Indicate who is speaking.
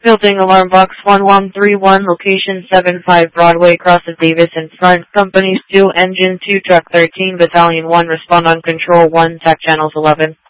Speaker 1: Building Alarm Box 1131, location 75 Broadway, cross of Davis in front. Companies 2, Engine 2, Truck 13, Battalion 1, respond on Control 1, TAC Channels 11.